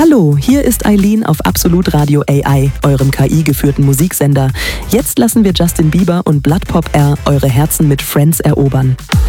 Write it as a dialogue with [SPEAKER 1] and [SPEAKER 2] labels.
[SPEAKER 1] Hallo, hier ist Eileen auf Absolut Radio AI, eurem KI-geführten Musiksender. Jetzt lassen wir Justin Bieber und Blood Pop R eure Herzen mit Friends erobern.